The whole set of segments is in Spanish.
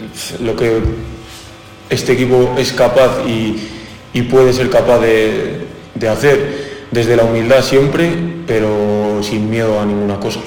lo que este equipo es capaz y puede ser capaz de hacer, desde la humildad siempre, pero sin miedo a ninguna cosa.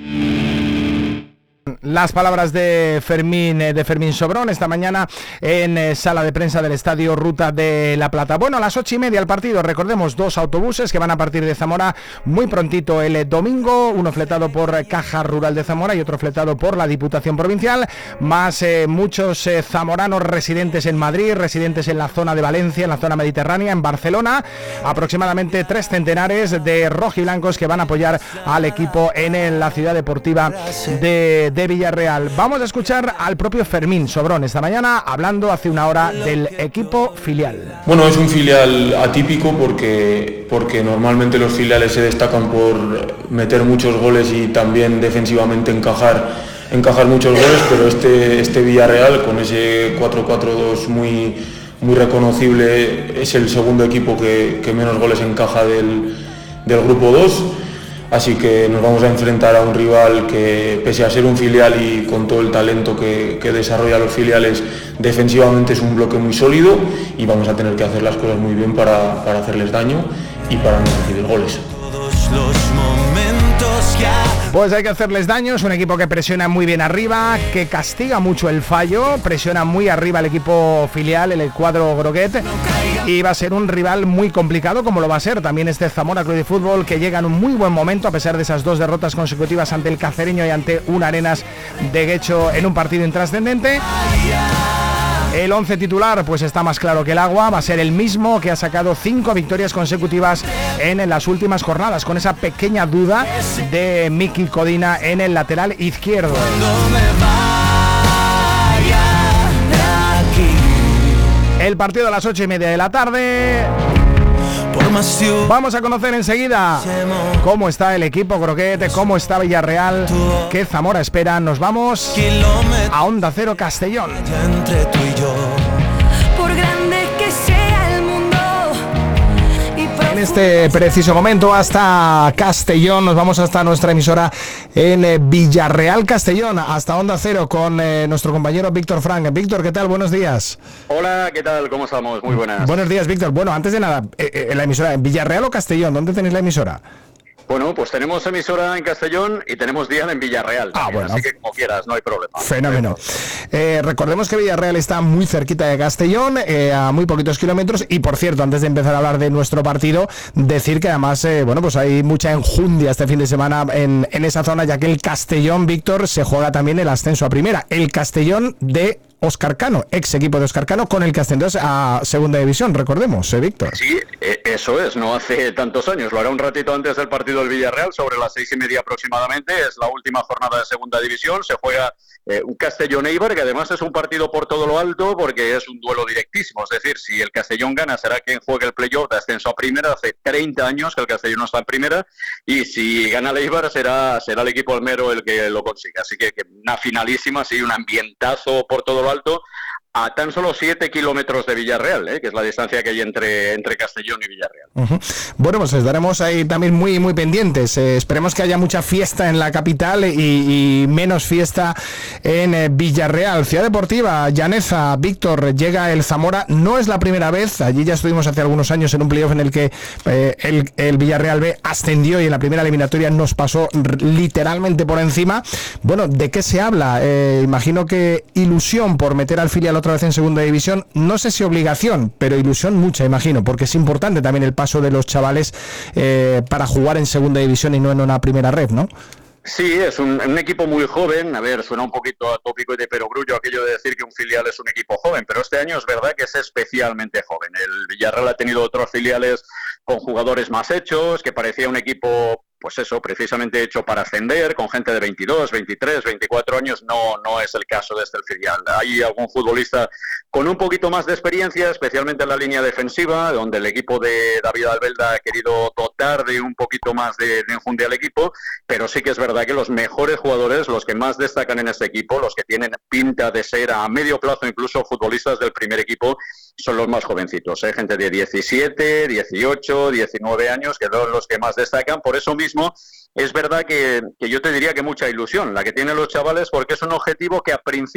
Las palabras de Fermín Sobrón esta mañana en sala de prensa del Estadio Ruta de la Plata. Bueno, a las 8:30 el partido, recordemos, 2 autobuses que van a partir de Zamora muy prontito el domingo, uno fletado por Caja Rural de Zamora y otro fletado por la Diputación Provincial, más muchos zamoranos residentes en Madrid, residentes en la zona de Valencia, en la zona mediterránea, en Barcelona, aproximadamente 3 centenares de rojiblancos que van a apoyar al equipo en la ciudad deportiva de Villarreal. Vamos a escuchar al propio Fermín Sobrón esta mañana hablando hace una hora del equipo filial. Bueno, es un filial atípico porque normalmente los filiales se destacan por meter muchos goles y también defensivamente encajar muchos goles, pero este Villarreal, con ese 4-4-2 muy reconocible, es el segundo equipo que menos goles encaja del grupo 2. Así que nos vamos a enfrentar a un rival que, pese a ser un filial y con todo el talento que desarrolla los filiales, defensivamente es un bloque muy sólido y vamos a tener que hacer las cosas muy bien para hacerles daño y para no recibir goles. Pues hay que hacerles daño, es un equipo que presiona muy bien arriba, que castiga mucho el fallo, presiona muy arriba el equipo filial, el cuadro Groguet, y va a ser un rival muy complicado, como lo va a ser también este Zamora Club de Fútbol, que llega en un muy buen momento a pesar de esas 2 derrotas consecutivas ante el Cacereño y ante un Arenas de Guecho en un partido intrascendente. El 11 titular pues está más claro que el agua, va a ser el mismo que ha sacado 5 victorias consecutivas en las últimas jornadas, con esa pequeña duda de Miki Codina en el lateral izquierdo. El partido a las 8:30 de la tarde. Vamos a conocer enseguida cómo está el equipo Groguet, cómo está Villarreal, qué Zamora espera. Nos vamos a Onda Cero Castellón. Entre tú y yo, por grande que sea el mundo. En este preciso momento hasta Castellón, nos vamos hasta nuestra emisora en Villarreal Castellón, hasta Onda Cero con nuestro compañero Víctor Frank. Víctor, ¿qué tal? Buenos días. Hola, ¿qué tal? ¿Cómo estamos? Muy buenas. Buenos días, Víctor. Bueno, antes de nada, la emisora, ¿en Villarreal o Castellón? ¿Dónde tenéis la emisora? Bueno, pues tenemos emisora en Castellón y tenemos dial en Villarreal también, bueno. Así que como quieras, no hay problema. Fenómeno. Recordemos que Villarreal está muy cerquita de Castellón, a muy poquitos kilómetros, y por cierto, antes de empezar a hablar de nuestro partido, decir que además, pues hay mucha enjundia este fin de semana en esa zona, ya que el Castellón, Víctor, se juega también el ascenso a primera. El Castellón de Óscar Cano, ex equipo de Óscar Cano, con el que ascendió a segunda división, recordemos, Víctor. Sí, eso es, no hace tantos años, lo hará un ratito antes del partido del Villarreal, sobre las 6:30 aproximadamente, es la última jornada de segunda división, se juega un Castellón-Eibar, que además es un partido por todo lo alto, porque es un duelo directísimo, es decir, si el Castellón gana será quien juegue el playoff de ascenso a primera, hace 30 años que el Castellón no está en primera, y si gana el Eibar será el equipo almero el que lo consiga, así que una finalísima, sí, un ambientazo por todo lo alto, a tan solo 7 kilómetros de Villarreal, que es la distancia que hay entre Castellón y Villarreal. Uh-huh. Bueno, pues estaremos ahí también muy, muy pendientes. Esperemos que haya mucha fiesta en la capital y menos fiesta en Villarreal. Ciudad Deportiva, Llaneza, Víctor, llega el Zamora. No es la primera vez, allí ya estuvimos hace algunos años en un playoff en el que el Villarreal B ascendió y en la primera eliminatoria nos pasó literalmente por encima. Bueno, ¿de qué se habla? Imagino que ilusión por meter al filial otra vez en segunda división, no sé si obligación, pero ilusión mucha, imagino, porque es importante también el paso de los chavales para jugar en segunda división y no en una primera red, ¿no? Sí, es un equipo muy joven. A ver, suena un poquito atópico y de perogrullo aquello de decir que un filial es un equipo joven, pero este año es verdad que es especialmente joven. El Villarreal ha tenido otros filiales con jugadores más hechos, que parecía un equipo, pues eso, precisamente hecho para ascender, con gente de 22, 23, 24 años. No es el caso de este filial. Hay algún futbolista con un poquito más de experiencia, especialmente en la línea defensiva, donde el equipo de David Albelda ha querido dotar de un poquito más de enjundia al equipo, pero sí que es verdad que los mejores jugadores, los que más destacan en este equipo, los que tienen pinta de ser a medio plazo incluso futbolistas del primer equipo, son los más jovencitos, gente de 17, 18, 19 años, que son los que más destacan. Por eso mismo es verdad que yo te diría que mucha ilusión la que tienen los chavales, porque es un objetivo que a principio